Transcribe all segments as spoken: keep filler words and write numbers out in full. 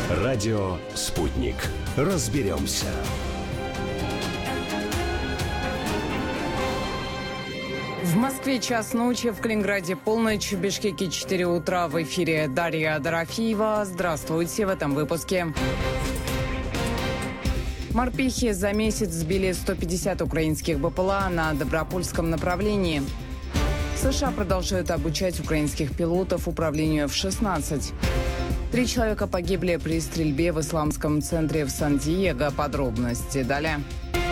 Радио «Спутник». Разберемся. В Москве час ночи, в Калининграде полночь, в Бишкеке четыре утра. В эфире Дарья Дорофеева. Здравствуйте в этом выпуске. Морпехи за месяц сбили сто пятьдесят украинских БПЛА на Добропольском направлении. США продолжают обучать украинских пилотов управлению эф шестнадцать. Три человека погибли при стрельбе в исламском центре в Сан-Диего. Подробности далее.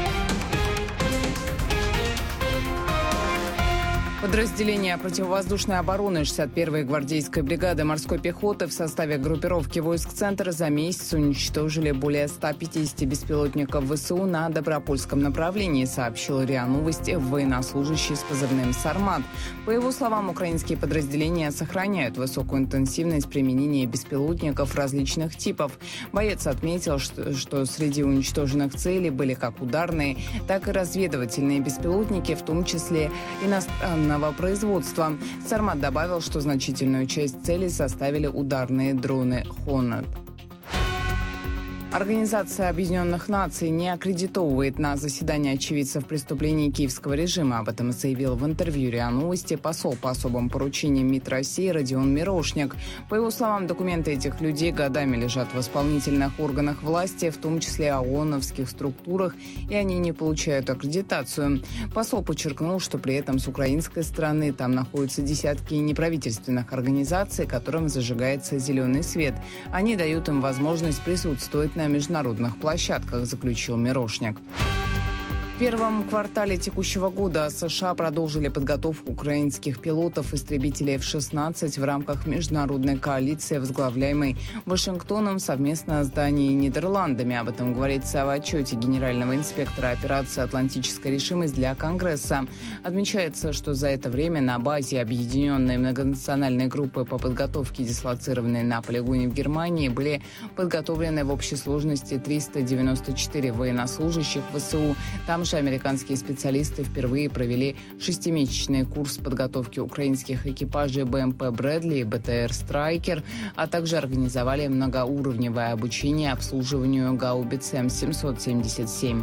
Подразделения противовоздушной обороны шестьдесят первой гвардейской бригады морской пехоты в составе группировки войск «Центр» за месяц уничтожили более ста пятидесяти беспилотников ВСУ на Добропольском направлении, сообщил РИА Новости военнослужащий с позывным «Сармат». По его словам, украинские подразделения сохраняют высокую интенсивность применения беспилотников различных типов. Боец отметил, что, что среди уничтоженных целей были как ударные, так и разведывательные беспилотники, в том числе иностранные производства. Сармат добавил, что значительную часть целей составили ударные дроны «Хорнет». Организация Объединенных Наций не аккредитовывает на заседание очевидцев преступлений киевского режима. Об этом заявил в интервью РИА Новости посол по особым поручениям МИД России Родион Мирошник. По его словам, документы этих людей годами лежат в исполнительных органах власти, в том числе ООНовских структурах, и они не получают аккредитацию. Посол подчеркнул, что при этом с украинской стороны там находятся десятки неправительственных организаций, которым зажигается зеленый свет. Они дают им возможность присутствовать на международных площадках, заключил Мирошник. В первом квартале текущего года США продолжили подготовку украинских пилотов-истребителей эф шестнадцать в рамках международной коалиции, возглавляемой Вашингтоном совместно с Данией и Нидерландами. Об этом говорится в отчете генерального инспектора операции «Атлантическая решимость» для Конгресса. Отмечается, что за это время на базе объединенной многонациональной группы по подготовке, дислоцированной на полигоне в Германии, были подготовлены в общей сложности триста девяносто четыре военнослужащих ВСУ. Там же американские специалисты впервые провели шестимесячный курс подготовки украинских экипажей БМП «Брэдли» и БТР «Страйкер», а также организовали многоуровневое обучение обслуживанию гаубиц Эм семьсот семьдесят семь.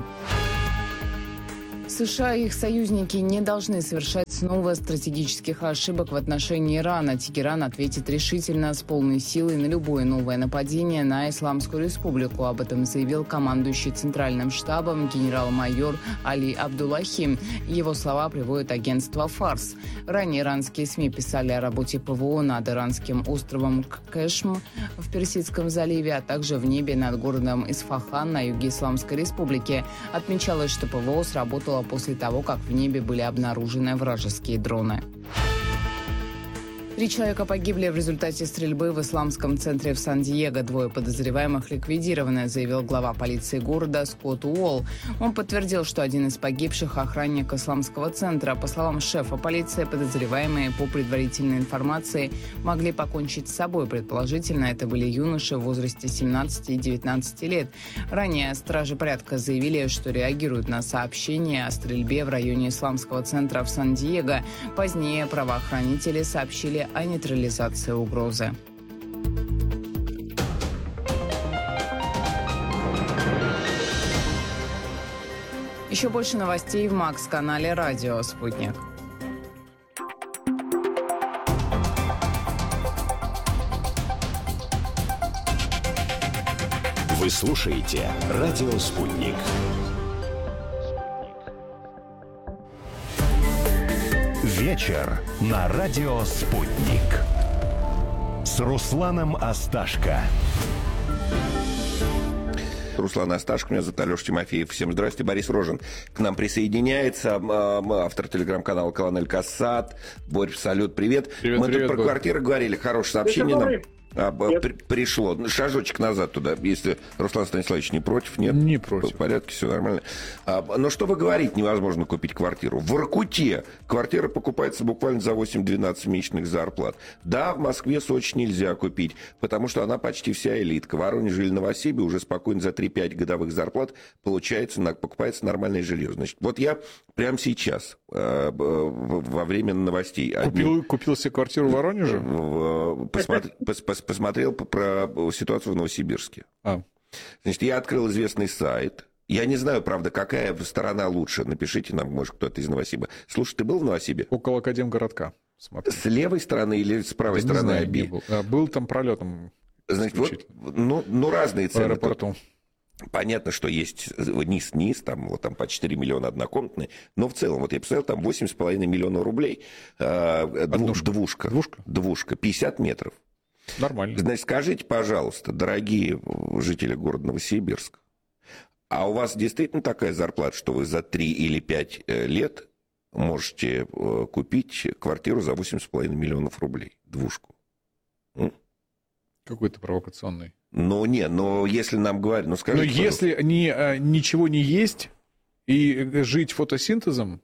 США и их союзники не должны совершать снова стратегических ошибок в отношении Ирана. Тегеран ответит решительно, с полной силой на любое новое нападение на Исламскую Республику. Об этом заявил командующий Центральным штабом генерал-майор Али Абдуллахи. Его слова приводит агентство «Фарс». Ранее иранские СМИ писали о работе ПВО над иранским островом Кэшм в Персидском заливе, а также в небе над городом Исфахан на юге Исламской Республики. Отмечалось, что ПВО сработало после того, как в небе были обнаружены вражеские дроны. Три человека погибли в результате стрельбы в исламском центре в Сан-Диего. Двое подозреваемых ликвидированы, заявил глава полиции города Скотт Уолл. Он подтвердил, что один из погибших – охранник исламского центра. По словам шефа полиции, подозреваемые, по предварительной информации, могли покончить с собой. Предположительно, это были юноши в возрасте семнадцати и девятнадцати лет. Ранее стражи порядка заявили, что реагируют на сообщения о стрельбе в районе исламского центра в Сан-Диего. Позднее правоохранители сообщили о нейтрализации угрозы. Еще больше новостей в Макс-канале «Радио Спутник». Вы слушаете «Радио Спутник». Вечер на радио «Спутник» с Русланом Асташко. Руслан Асташко, меня зовут Алеша Тимофеев. Всем здрасте. Борис Рожин к нам присоединяется. Автор телеграм-канала «Колонель Кассат». Борь, салют, привет. Привет, Мы привет, тут про Борь. квартиры говорили. Хорошее сообщение нам а, при, пришло. Шажочек назад туда, если Руслан Станиславович не против, нет? Не против. В порядке, все нормально. А, но что вы говорите, невозможно купить квартиру. В Воркуте квартира покупается буквально за восемь-двенадцать месячных зарплат. Да, в Москве, Сочи нельзя купить, потому что она почти вся элитка. В Воронеже или Новосибе уже спокойно за три-пять годовых зарплат получается, покупается нормальное жилье. Значит, вот я прямо сейчас, э, во время новостей... Купил, одни... купил себе квартиру в Воронеже? Посмотри, пос, пос, посмотрел про ситуацию в Новосибирске. А. Значит, я открыл известный сайт. Я не знаю, правда, какая сторона лучше. Напишите нам, может, кто-то из Новосиба. Слушай, ты был в Новосибе? Около Академгородка. Смотри. С левой стороны или с правой Я стороны? Не знаю, оби? не был. А, был там пролетом. Значит, вот, ну, ну, разные цены. В аэропорту. Понятно, что есть низ-низ, там, вот, там по четыре миллиона однокомнатные, но в целом, вот я посмотрел, там восемь с половиной миллионов рублей, э, двуш, двушка, двушка, двушка, пятьдесят метров. Нормально. Значит, скажите, пожалуйста, дорогие жители города Новосибирск, а у вас действительно такая зарплата, что вы за три или пять лет можете купить квартиру за восемь с половиной миллионов рублей, двушку? М? Какой-то провокационный. Ну, не, но если нам говорят, ну, скажите, но если не, ничего не есть и жить фотосинтезом...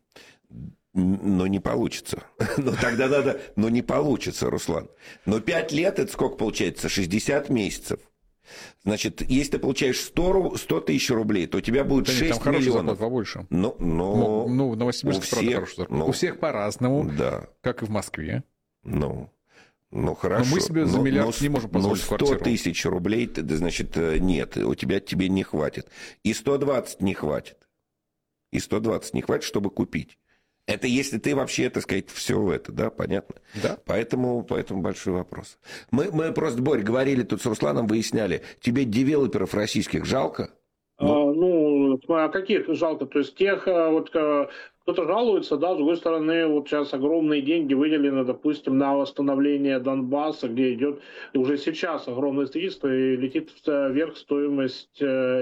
Но не получится. Но тогда надо... Но не получится, Руслан. Но пять лет, это сколько получается? шестьдесят месяцев. Значит, если ты получаешь сто тысяч рублей, то у тебя будет да шесть нет, миллионов. Там побольше. Ну, но... ну, в Новосибирске, правда, хорошая зарплата. Ну, у всех по-разному, да. Как и в Москве. Ну... Ну, хорошо. Но мы себе за миллиард но, не можем позволить квартиру. сто тысяч рублей, значит, нет, у тебя тебе не хватит. И сто двадцать не хватит. И сто двадцать не хватит, чтобы купить. Это если ты вообще, так сказать, все это, да, понятно? Да. Поэтому, поэтому большой вопрос. Мы, мы просто, Борь, говорили тут с Русланом, выясняли, тебе девелоперов российских жалко? Ну, а, ну а каких жалко? То есть тех, вот, кто-то жалуется, да, с другой стороны, вот сейчас огромные деньги выделены, допустим, на восстановление Донбасса, где идет уже сейчас огромное строительство, и летит вверх стоимость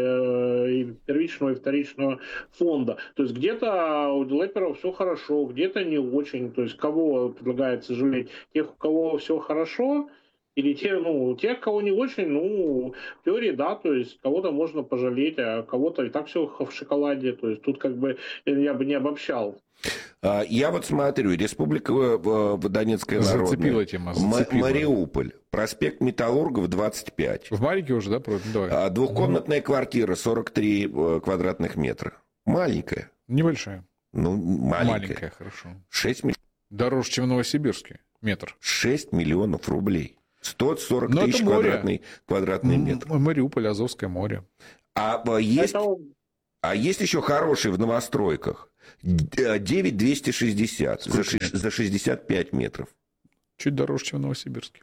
и первичного, и вторичного фонда. То есть где-то у девелоперов все хорошо, где-то не очень. То есть кого предлагается жалеть? Тех, у кого все хорошо, или те, ну, тех, кого не очень, ну, в теории, да, то есть кого-то можно пожалеть, а кого-то и так все в шоколаде, то есть тут как бы я бы не обобщал. Я вот смотрю, Республика Донецкая Народная, зацепила тема, зацепила. Мариуполь, проспект Металлургов, двадцать пять. В Марике уже, да? Давай. Двухкомнатная квартира, сорок три квадратных метра. Маленькая. Небольшая. Ну, маленькая. Маленькая, хорошо. шесть миллионов. Дороже, чем в Новосибирске метр. шесть миллионов рублей. сто сорок тысяч квадратный, квадратный метр. Мариуполь, Азовское море. А есть, Это... а есть еще хорошие в новостройках. девять двести шестьдесят за, за шестьдесят пять метров. Чуть дороже, чем в Новосибирске.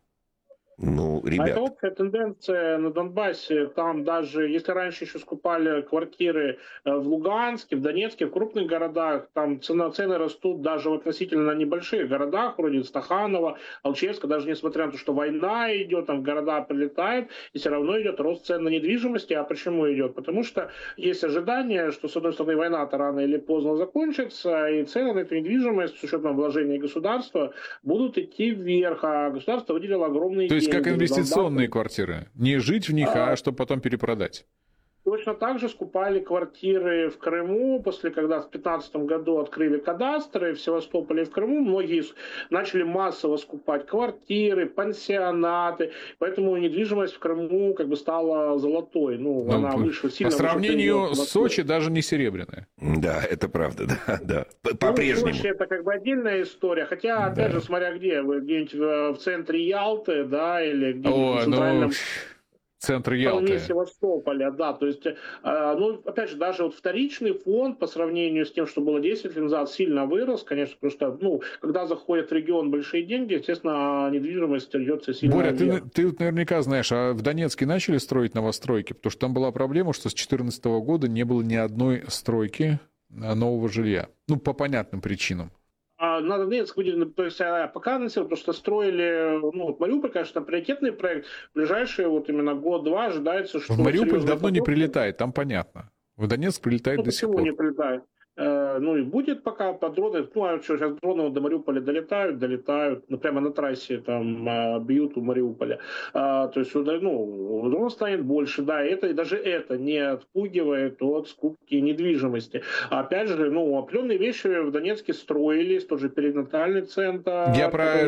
Ну, ребят. А это общая тенденция на Донбассе. Там даже, если раньше еще скупали квартиры в Луганске, в Донецке, в крупных городах, там цена, цены растут даже в относительно небольших городах, вроде Стаханова, Алчевска, даже несмотря на то, что война идет, там в города прилетает, и все равно идет рост цен на недвижимости. А почему идет? Потому что есть ожидание, что, с одной стороны, война-то рано или поздно закончится, и цены на эту недвижимость, с учетом вложений государства, будут идти вверх, а государство выделило огромные деньги. То есть как инвестиционные квартиры. Не жить в них, а, а чтобы потом перепродать. Точно так же скупали квартиры в Крыму, после когда в две тысячи пятнадцатом году открыли кадастры в Севастополе и в Крыму, многие начали массово скупать квартиры, пансионаты, поэтому недвижимость в Крыму как бы стала золотой. Ну, ну она вышла сильно. По сравнению с Сочи даже не серебряная. Да, это правда, да, да. По-прежнему. Ну, Сочи это как бы отдельная история, хотя, опять да. же, смотря где, где-нибудь в центре Ялты, да, или где-нибудь в центральном... Ну... Центр Ялты. Севастополя, да, то есть, э, ну, опять же, даже вот вторичный фонд по сравнению с тем, что было десять лет назад, сильно вырос, конечно, потому что, ну, когда заходят в регион большие деньги, естественно, недвижимость льется сильно. Боря, ты, ты наверняка знаешь, а в Донецке начали строить новостройки? Потому что там была проблема, что с две тысячи четырнадцатого года не было ни одной стройки нового жилья. Ну, по понятным причинам. На Донецк выделено, то есть пока анонсировали, потому что строили, ну, вот Мариуполь, конечно, приоритетный проект. В ближайшие вот именно год-два ожидается, что... В Мариуполь давно не прилетает, там понятно. В Донецк прилетает ну, до сих пор. Почему не прилетает? Ну и будет пока по дроны, ну а что, сейчас дроны до Мариуполя долетают, долетают, ну прямо на трассе там бьют у Мариуполя. А, то есть, ну, дрон станет больше, да, и это, и даже это не отпугивает от скупки недвижимости. А опять же, ну, определенные вещи в Донецке строились, тоже перинатальный центр. Я про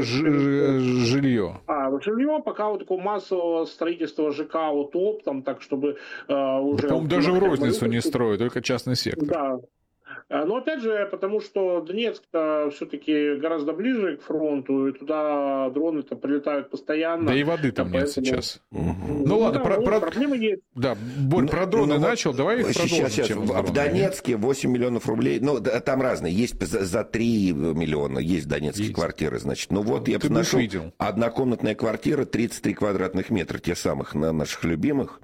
жилье. А, жилье, пока вот такого массового строительства ЖК вот оптом, так чтобы uh, уже... По-моему, даже в розницу не строят, только частный сектор. Да. Но опять же, потому что Донецк все-таки гораздо ближе к фронту, и туда дроны-то прилетают постоянно. Да и воды там нет поэтому... сейчас. Угу. Ну, ну ладно, да, про, ну, про... проблемы есть. Да, Борь, ну, про дроны ну, начал, давай их продолжим. Сейчас, сейчас. В Донецке восемь миллионов рублей, ну там разные, есть за три миллиона, есть донецкие есть. квартиры, значит. Ну вот, я нашел однокомнатная квартира, тридцать три квадратных метра, тех самых на наших любимых,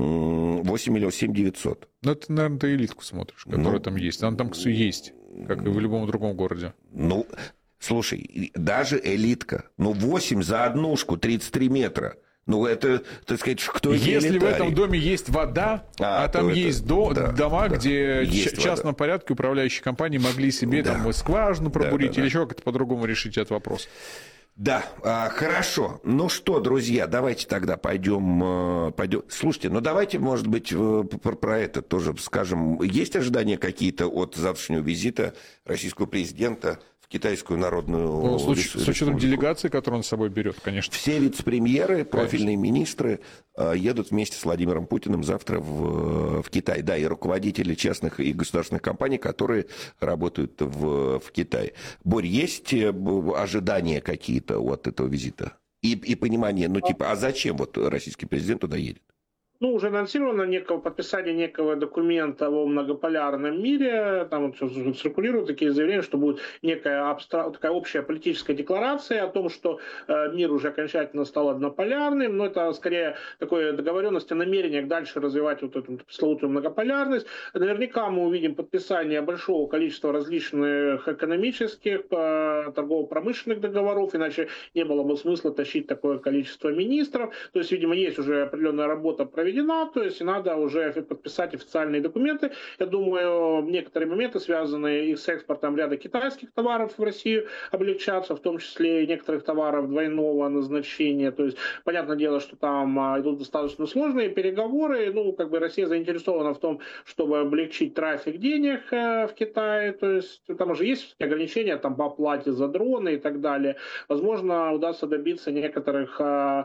восемь миллионов, семь девятьсот. Ну, это, наверное, ты элитку смотришь, которая ну, там есть. Она там, кстати, есть, как и в любом другом городе. Ну, слушай, даже элитка. Ну, восемь за однушку, тридцать три метра. Ну, это, так сказать, кто Если в этом доме есть вода, а, а там есть это, до, да, дома, да, где в частном порядке управляющие компании могли себе да. там скважину пробурить да, да, или еще да. как-то по-другому решить этот вопрос. Да, а, хорошо. Ну что, друзья, давайте тогда пойдем, пойдем. Слушайте, ну давайте, может быть, про, про это тоже скажем. Есть ожидания какие-то от завтрашнего визита российского президента в Китайскую Народную ну, с, Республику? С учетом делегации, которую он с собой берет, конечно. Все вице-премьеры, профильные конечно. министры едут вместе с Владимиром Путиным завтра в, в Китай. Да, и руководители частных и государственных компаний, которые работают в, в Китае. Борь, есть ожидания какие-то от этого визита? И, и понимание, ну типа, а зачем вот российский президент туда едет? Ну, уже анонсировано некого, подписание некого документа о многополярном мире, там вот уже циркулируют такие заявления, что будет некая абстра... такая общая политическая декларация о том, что э, мир уже окончательно стал однополярным, но это скорее такое договоренность о намерениях дальше развивать вот эту пресловутую многополярность. Наверняка мы увидим подписание большого количества различных экономических, э, торгово-промышленных договоров, иначе не было бы смысла тащить такое количество министров. То есть, видимо, есть уже определенная работа проведена, то есть надо уже подписать официальные документы. Я думаю, некоторые моменты, связанные и с экспортом ряда китайских товаров в Россию, облегчатся, в том числе и некоторых товаров двойного назначения. То есть, понятное дело, что там идут достаточно сложные переговоры. Ну, как бы Россия заинтересована в том, чтобы облегчить трафик денег в Китае. То есть, там уже есть ограничения там, по оплате за дроны и так далее. Возможно, удастся добиться некоторых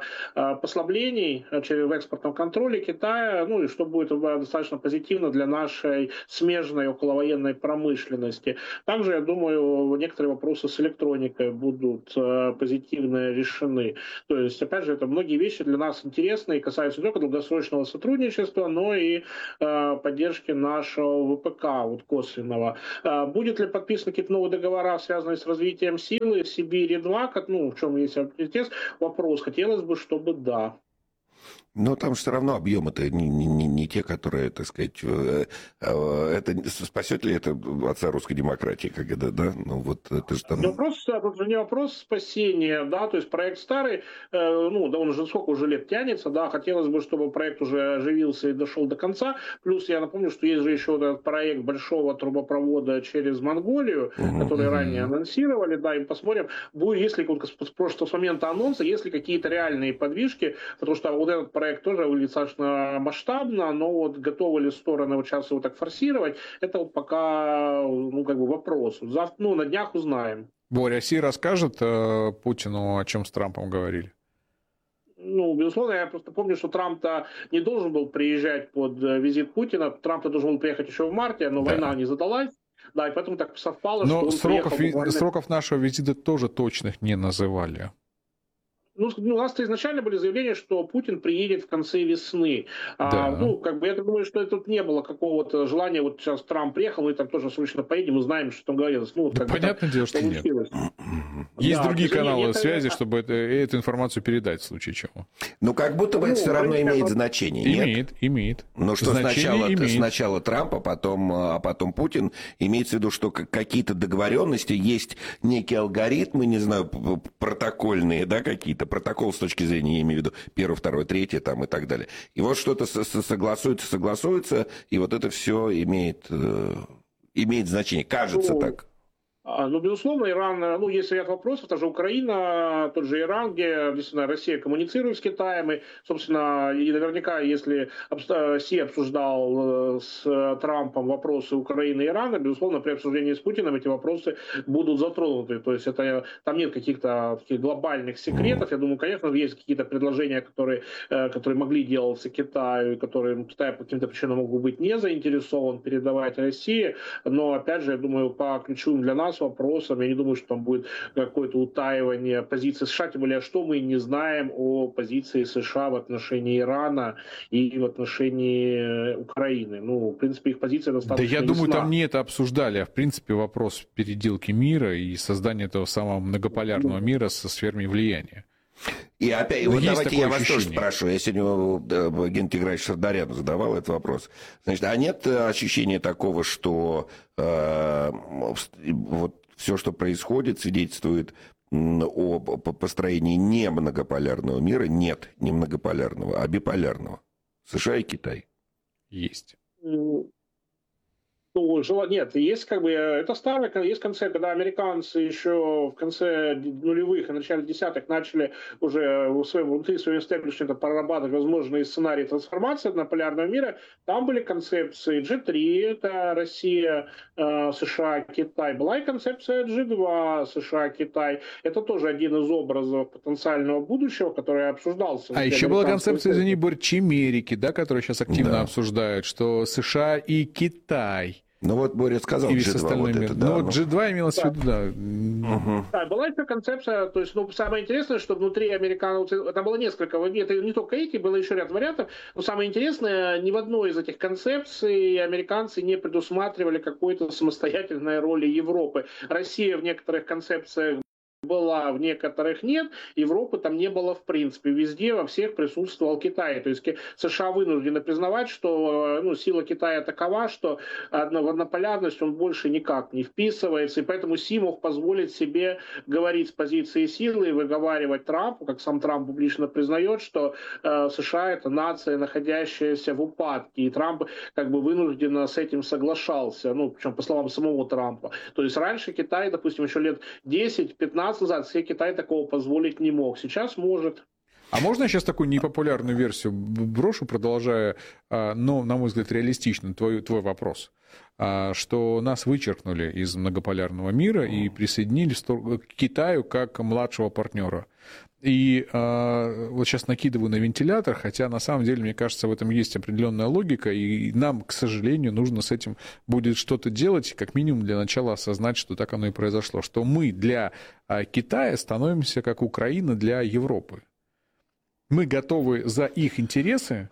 послаблений в экспортном контроле Китая, ну и что будет достаточно позитивно для нашей смежной околовоенной промышленности. Также, я думаю, некоторые вопросы с электроникой будут э, позитивно решены. То есть, опять же, это многие вещи для нас интересны и касаются не только долгосрочного сотрудничества, но и э, поддержки нашего ВПК, вот косвенного. Э, будет ли подписаны какие-то новые договора, связанные с развитием силы в Сибири-два, ну, в чем есть интерес, вопрос. Хотелось бы, чтобы да. Но там все равно объемы-то не, не, не, не те, которые, так сказать, это спасет ли это отца русской демократии, как это, да? Ну вот это же там. Вопрос, это не вопрос спасения, да, то есть проект старый, ну, да, он уже сколько уже лет тянется, да, хотелось бы, чтобы проект уже оживился и дошел до конца. Плюс я напомню, что есть же еще этот проект большого трубопровода через Монголию, угу, который угу. ранее анонсировали, да, и посмотрим, будет, если с прошлого момента анонса, если какие-то реальные подвижки, потому что вот этот проект тоже выглядит достаточно масштабно, но вот готовы ли стороны вот сейчас его так форсировать, это вот пока, ну, как бы вопрос. Завтра, ну, на днях узнаем. Боря, Си расскажет э, Путину, о чем с Трампом говорили? Ну, безусловно, я просто помню, что Трамп-то не должен был приезжать под визит Путина. Трамп-то должен был приехать еще в марте, но да. война не задалась. Да, и поэтому так совпало, но что он сроков, приехал... Но сроков нашего визита тоже точных не называли. Ну, у нас-то изначально были заявления, что Путин приедет в конце весны. Да. А, ну, как бы я думаю, что тут не было какого-то желания, вот сейчас Трамп приехал, мы там тоже срочно поедем, мы знаем, что там говорилось. Ну, да, понятное дело, что нет. Есть да, другие каналы нет, связи, это... чтобы это, эту информацию передать в случае чего. Ну, как будто бы ну, это все равно имеет как... значение, нет? Имеет, имеет. Ну, что сначала, сначала Трамп, а потом, а потом Путин. Имеется в виду, что какие-то договоренности, есть некие алгоритмы, не знаю, протокольные, да, какие-то, протокол с точки зрения, я имею в виду, первое, второе, третье, там, и так далее. И вот что-то согласуется, согласуется, и вот это все имеет, имеет значение. Кажется ну... так. Ну, безусловно, Иран, ну, есть ряд вопросов, та же Украина, тот же Иран, где, действительно, Россия коммуницирует с Китаем, и, собственно, и наверняка, если Си обсуждал с Трампом вопросы Украины и Ирана, безусловно, при обсуждении с Путиным эти вопросы будут затронуты, то есть это, там нет каких-то таких глобальных секретов, я думаю, конечно, есть какие-то предложения, которые, которые могли делаться Китаю, которые Китай по каким-то причинам могут быть не заинтересован передавать России, но, опять же, я думаю, по ключевым для нас вопросам, я не думаю, что там будет какое-то утаивание позиции США, тем более, что мы не знаем о позиции США в отношении Ирана и в отношении Украины. Ну, в принципе, их позиция достаточно Да я ясна. думаю, там не это обсуждали, а в принципе вопрос переделки мира и создания этого самого многополярного мира со сферами влияния. И опять, Но вот давайте я ощущение. вас тоже спрошу. Я сегодня Геннадий Геннадьевич Шардаряну задавал этот вопрос. Значит, а нет ощущения такого, что э, вот все, что происходит, свидетельствует о построении не многополярного мира? Нет, не многополярного, а биполярного. США и Китай. Есть. Ну, нет, есть как бы, это старый, есть концепт, когда американцы еще в конце нулевых и начале десятых начали уже в своем, внутри своего истеблишмента прорабатывать возможные сценарии трансформации однополярного мира, там были концепции джи три, это Россия, США, Китай, была и концепция джи два, США, Китай, это тоже один из образов потенциального будущего, который обсуждался. А еще была концепция, извини, Борь, Чимерики, да, которую сейчас активно да. обсуждают, что США и Китай. Ну вот Боря сказал джи два. Вот это, да, ну вот ну... джи два имелось да. в виду, да. Угу. Да, была эта концепция, то есть, ну, самое интересное, что внутри американцев, там было несколько, это не только эти, было еще ряд вариантов, но самое интересное, ни в одной из этих концепций американцы не предусматривали какой-то самостоятельной роли Европы. Россия в некоторых концепциях была, в некоторых нет, Европы там не было в принципе. Везде, во всех присутствовал Китай. То есть США вынуждены признавать, что ну, сила Китая такова, что в однополярность он больше никак не вписывается, и поэтому Си мог позволить себе говорить с позиции силы и выговаривать Трампу, как сам Трамп публично признает, что э, США это нация, находящаяся в упадке, и Трамп как бы вынужденно с этим соглашался, ну, причем по словам самого Трампа. То есть раньше Китай, допустим, еще лет десять-пятнадцать назад себе Китай такого позволить не мог. Сейчас может. А можно я сейчас такую непопулярную версию брошу, продолжая, но, на мой взгляд, реалистично твой, твой вопрос, что нас вычеркнули из многополярного мира и присоединили к Китаю как младшего партнера. И э, вот сейчас накидываю на вентилятор, хотя на самом деле, мне кажется, в этом есть определенная логика, и нам, к сожалению, нужно с этим будет что-то делать, как минимум для начала осознать, что так оно и произошло, что мы для э, Китая становимся как Украина для Европы. Мы готовы за их интересы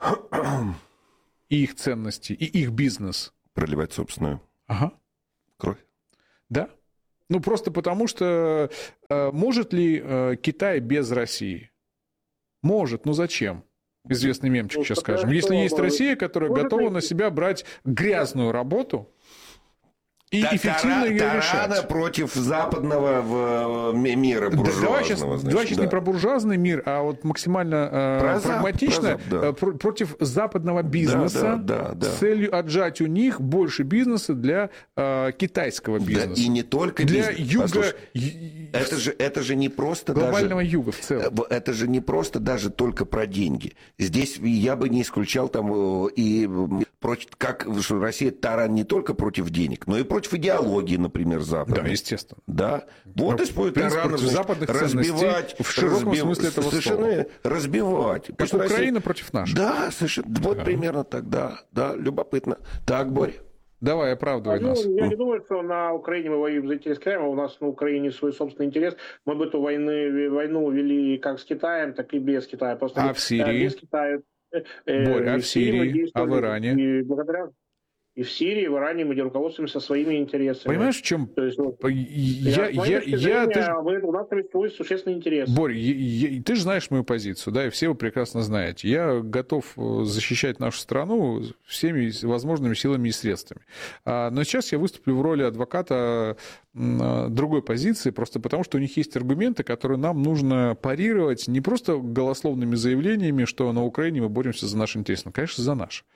и их ценности, и их бизнес проливать собственную ага. кровь. Да. Ну, просто потому что э, может ли э, Китай без России? Может, но зачем? Известный мемчик, сейчас скажем. Если есть Россия, которая готова на себя брать грязную работу и да, эффективно тара, ее тарана решать. против западного мира буржуазного. Давай сейчас, значит, давай сейчас да. не про буржуазный мир, а вот максимально э, про прагматично зап, про зап, да. против западного бизнеса да, да, да, да. с целью отжать у них больше бизнеса для э, китайского бизнеса. Да, и не только для бизнес. юга... Послушай, это, же, это же не просто глобального даже... юга в целом. Это же не просто даже только про деньги. Здесь я бы не исключал там и... Как что Россия таран не только против денег, но и против идеологии, например, Запада. Да, естественно. Да. Вот используют таранов, западных разбивать, в широком разбив... смысле этого совершенно слова. Разбивать. Как Украина Россия... против нашей. Да, совершенно. Вот да. примерно так, да. Да, любопытно. Так, Боря. Давай, оправдывай а, нас. Ну, я не думаю, что на Украине мы воюем за интерес Крыма, у нас на Украине свой собственный интерес. Мы бы эту войны, войну вели как с Китаем, так и без Китая. Просто а в Сирии? Без Китая... Борь, а в Сирии, а в Иране? И благодаря... И в Сирии, и в Иране мы руководствуемся своими интересами. Понимаешь, в чем? То есть, вот, я, я, я, я, ты... мы, у нас есть свой существенный интерес. Борь, я, я, ты же знаешь мою позицию, да, и все вы прекрасно знаете. Я готов защищать нашу страну всеми возможными силами и средствами. Но сейчас я выступлю в роли адвоката другой позиции, просто потому что у них есть аргументы, которые нам нужно парировать не просто голословными заявлениями, что на Украине мы боремся за наши интересы, но, конечно, за наши.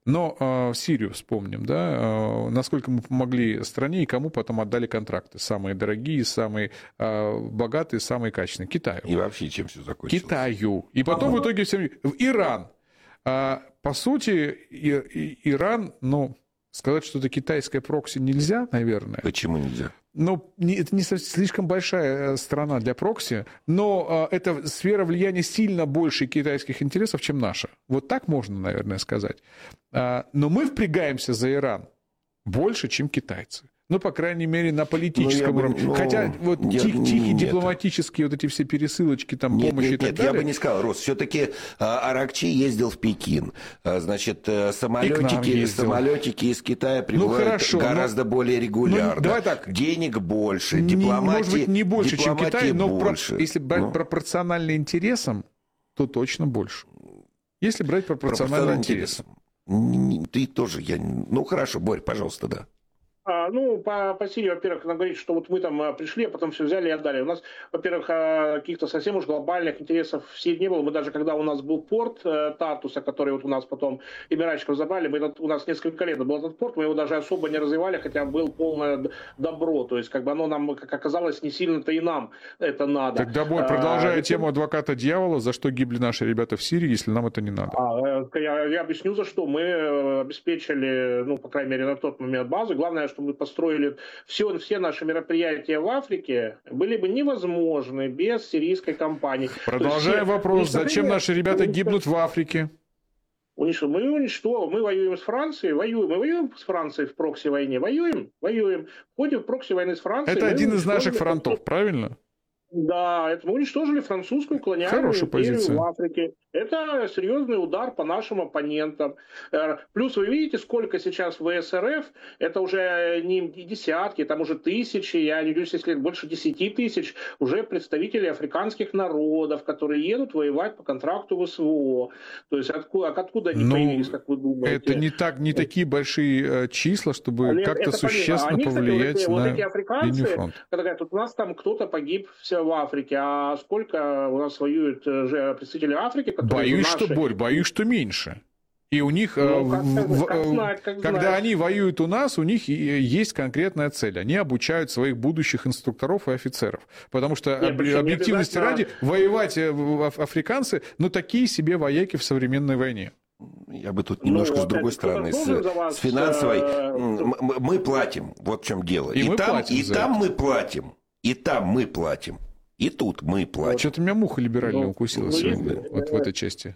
Но э, Сирию вспомним, да, э, насколько мы помогли стране и кому потом отдали контракты. Самые дорогие, самые э, богатые, самые качественные. Китаю. И вообще чем все закончилось? Китаю. И потом в итоге всем... В Иран. А, по сути, и, и, Иран, ну, сказать, что это китайская прокси нельзя, наверное. Почему нельзя? Ну, это не слишком большая страна для прокси, но эта сфера влияния сильно больше китайских интересов, чем наша. Вот так можно, наверное, сказать. Но мы впрягаемся за Иран больше, чем китайцы. Ну, по крайней мере, на политическом ну, уровне. Ну, Хотя вот я, тих, тихие нет. дипломатические вот эти все пересылочки, там, нет, помощи нет, и так нет, далее. я бы не сказал, Рос, все-таки Аракчи ездил в Пекин. Значит, самолетики, самолетики из Китая прибывают ну, хорошо, гораздо но... более регулярно. Ну, давай так. Денег больше, дипломатии Может быть, не больше, чем Китай, но больше. Про... если брать ну. пропорционально интересам, то точно больше. Если брать пропорционально интересам. интересам. Ты тоже, я... ну хорошо, Борь, пожалуйста, да. А, ну, по, по Сирии, во-первых, она говорит, что вот мы там пришли, а потом все взяли и отдали. У нас, во-первых, каких-то совсем уж глобальных интересов в Сирии не было. Мы даже, когда у нас был порт Тартуса, который вот у нас потом эмиратчиков забрали, мы этот, у нас несколько лет был этот порт, мы его даже особо не развивали, хотя был полное добро. То есть, как бы оно нам, как оказалось, не сильно-то и нам это надо. Тогда, Борь, продолжая а, тему адвоката дьявола, за что гибли наши ребята в Сирии, если нам это не надо? А, я, я объясню, за что. Мы обеспечили, ну, по крайней мере, на тот момент базу. Главное, что мы построили все, все наши мероприятия в Африке, были бы невозможны без сирийской компании. Продолжая есть, вопрос, зачем наши ребята гибнут в Африке? Мы что? Мы воюем с Францией, воюем. Мы воюем с Францией в прокси-войне. Воюем, воюем. Входим в прокси-войны с Францией. Это один из наших фронтов, правильно? Да, это мы уничтожили французскую колониальную империю в Африке. Это серьезный удар по нашим оппонентам. Плюс вы видите, сколько сейчас в СРФ, это уже не десятки, там уже тысячи, я не удивлюсь, если больше десяти тысяч уже представителей африканских народов, которые едут воевать по контракту ВСВО. То есть откуда, откуда они ну, появились, как вы думаете? Это не, так, не такие большие числа, чтобы они, как-то существенно они, повлиять кстати, вот эти, на вот эти африканцы, когда говорят, вот у нас там кто-то погиб в Африке, а сколько у нас воюют же представители Африки, Боюсь, наши... что, Борь, боюсь, что меньше. И у них, ну, как, в, как знать, как когда знать. Они воюют у нас, у них есть конкретная цель. Они обучают своих будущих инструкторов и офицеров. Потому что, Нет, объективности ради, воевать африканцы, ну, такие себе вояки в современной войне. Я бы тут немножко ну, с другой стороны, с, с финансовой. Мы, мы платим, вот в чем дело. И, и, там, и там мы платим, и там мы платим. И тут мы платим. Что-то меня муха либеральная ну, укусила ну, сегодня, если, вот в этой части.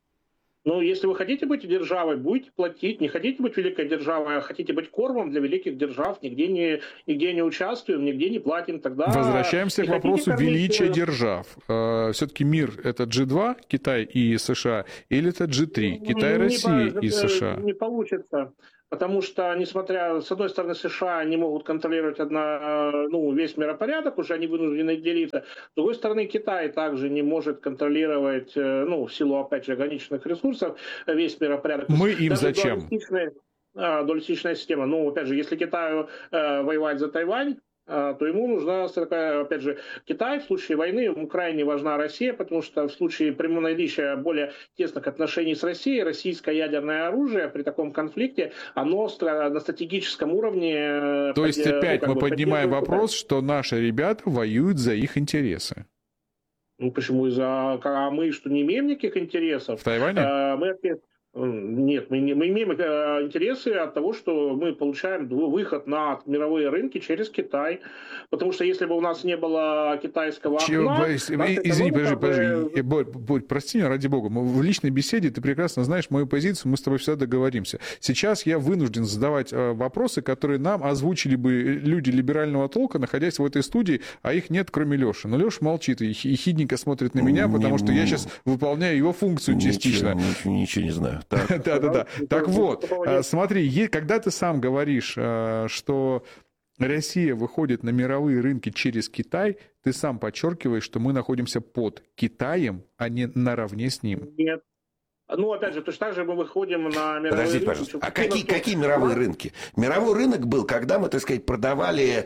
Ну, если вы хотите быть державой, будете платить. Не хотите быть великой державой, а хотите быть кормом для великих держав, нигде не, нигде не участвуем, нигде не платим, тогда... Возвращаемся к вопросу величия держав. Все-таки мир — это джи два, Китай и США, или это джи три, Китай, не, Россия не, и США? Не получится. Потому что, несмотря, с одной стороны, США не могут контролировать одна, ну, весь миропорядок, уже они вынуждены делиться. С другой стороны, Китай также не может контролировать, ну, в силу, опять же, ограниченных ресурсов, весь миропорядок. Мы им зачем? Дуалистичная система. Ну, опять же, если Китаю э, воевать за Тайвань, то ему нужна, опять же, Китай. В случае войны ему крайне важна Россия, потому что в случае прямого наличия более тесных отношений с Россией, российское ядерное оружие при таком конфликте, оно на стратегическом уровне... То есть опять ну, мы поднимаем вопрос, что наши ребята воюют за их интересы. Ну почему? За... А мы что, не имеем никаких интересов? В Тайване? Мы Нет, мы, не, мы имеем интересы от того, что мы получаем выход на мировые рынки через Китай. Потому что если бы у нас не было китайского окна... Чего, извини, подожди, подожди. Борь, Борь, прости меня, ради бога. В личной беседе ты прекрасно знаешь мою позицию, мы с тобой всегда договоримся. Сейчас я вынужден задавать вопросы, которые нам озвучили бы люди либерального толка, находясь в этой студии, а их нет, кроме Леши. Но Леша молчит и хидненько смотрит на меня, потому что я сейчас выполняю его функцию частично. Ничего, ничего не знаю. Да-да-да. Так вот, смотри, когда ты сам говоришь, что Россия выходит на мировые рынки через Китай, ты сам подчеркиваешь, что мы находимся под Китаем, а не наравне с ним. Нет. Ну, опять же, точно так же мы выходим на мировой Подождите, рынок. пожалуйста. А какие, какие мировые рынки? Мировой рынок был, когда мы, так сказать, продавали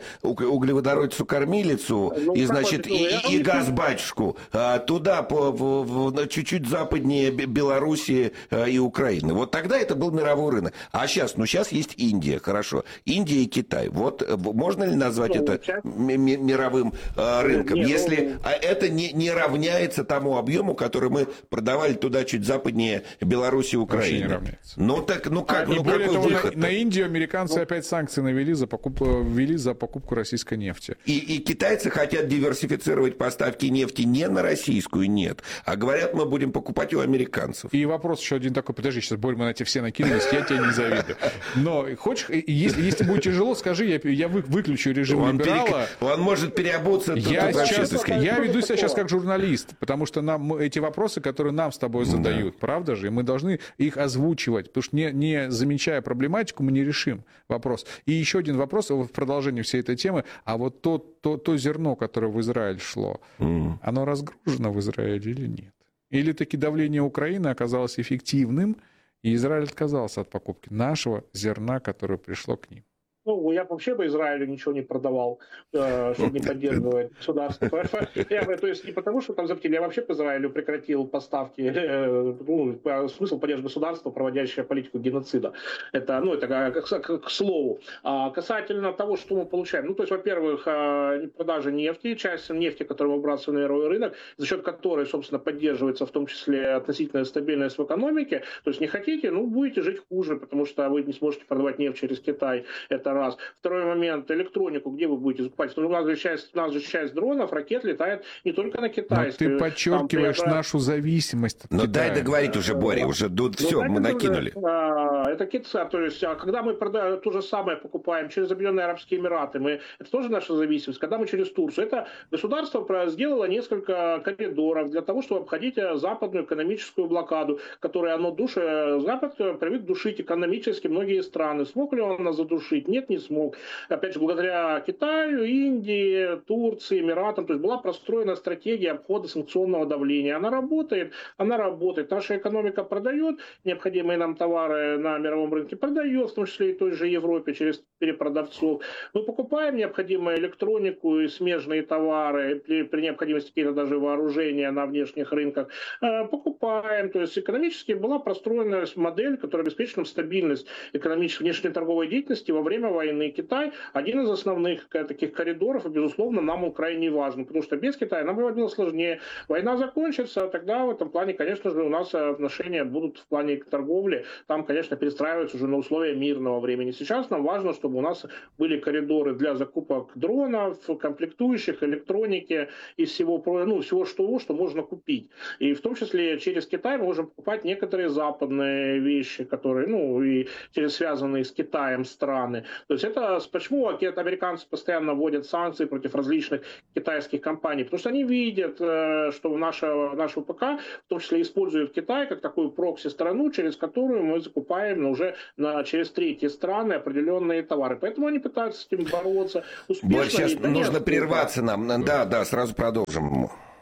углеводородицу-кормилицу ну, и, значит, и, и, и газ-батюшку а, туда, по, в, в, чуть-чуть западнее Белоруссии а, и Украины. Вот тогда это был мировой рынок. А сейчас, ну, сейчас есть Индия, хорошо. Индия и Китай. Вот можно ли назвать ну, это сейчас... мировым а, рынком, Нет, если ну... это не, не равняется тому объему, который мы продавали туда чуть западнее Беларуси и Украины. Ну так, ну как, а, ну какой того, выход? На, на Индию американцы ну, опять санкции навели за покупку, ввели за покупку российской нефти. И, и китайцы хотят диверсифицировать поставки нефти не на российскую, нет, а говорят, мы будем покупать у американцев. И вопрос еще один такой, подожди, сейчас, Борь, мы на эти все накинулись, я тебе не завидую. Но хочешь, если, если будет тяжело, скажи, я, я выключу режим он либерала. Перек... Он может переобуться. Я, сейчас, я веду себя сейчас как журналист, потому что нам эти вопросы, которые нам с тобой задают, да. правда же, и мы должны их озвучивать, потому что не, не замечая проблематику, мы не решим вопрос. И еще один вопрос в продолжении всей этой темы, а вот то, то, то зерно, которое в Израиль шло, mm. оно разгружено в Израиле или нет? Или таки давление Украины оказалось эффективным, и Израиль отказался от покупки нашего зерна, которое пришло к ним? Ну, я вообще бы Израилю ничего не продавал, э, чтобы не поддерживать государство. Я, то есть не потому, что там запретили, я вообще по Израилю прекратил поставки, э, ну, смысл поддержки государства, проводящее политику геноцида. Это, ну, это к, к, к слову. А касательно того, что мы получаем. Ну, то есть, во-первых, продажа нефти, часть нефти, которую мы выбрасываем на мировой рынок, за счет которой, собственно, поддерживается в том числе относительная стабильность в экономике. То есть, не хотите, ну, будете жить хуже, потому что вы не сможете продавать нефть через Китай. Это раз. Второй момент, электронику, где вы будете закупать? У нас же часть, у нас же часть дронов, ракет летает не только на Китай. Но ты подчеркиваешь там, нашу зависимость от Но Китая. дай договорить уже, Боря, уже ну, все, мы накинули. Уже, это Китай, то есть, когда мы продаем, то же самое покупаем через Объединенные Арабские Эмираты, мы, это тоже наша зависимость. Когда мы через Турцию, это государство сделало несколько коридоров для того, чтобы обходить западную экономическую блокаду, которую оно душит, Запад привык душить экономически многие страны. Смог ли он нас задушить? Нет, не смог. Опять же, благодаря Китаю, Индии, Турции, Эмиратам, то есть была простроена стратегия обхода санкционного давления. Она работает, она работает. Наша экономика продает необходимые нам товары на мировом рынке, продает, в том числе и той же Европе через перепродавцов. Мы покупаем необходимую электронику и смежные товары, при, при необходимости какие-то даже вооружения на внешних рынках. Покупаем. То есть экономически была простроена модель, которая обеспечит нам стабильность экономической внешней торговой деятельности во время войны. Китай один из основных таких коридоров, и, безусловно, нам он крайне важен, потому что без Китая нам было сложнее. Война закончится, тогда в этом плане, конечно же, у нас отношения будут в плане торговли, там, конечно, перестраиваются уже на условия мирного времени. Сейчас нам важно, чтобы у нас были коридоры для закупок дронов, комплектующих, электроники и всего, ну, всего что, что можно купить. И в том числе через Китай мы можем покупать некоторые западные вещи, которые, ну, и через связанные с Китаем страны. То есть это почему американцы постоянно вводят санкции против различных китайских компаний? Потому что они видят, что наша, наш ВПК в том числе использует Китай как такую прокси-страну, через которую мы закупаем уже на, через третьи страны определенные товары. Поэтому они пытаются с этим бороться. Успешно. Борь, сейчас нужно прерваться нам. Да, да, сразу продолжим.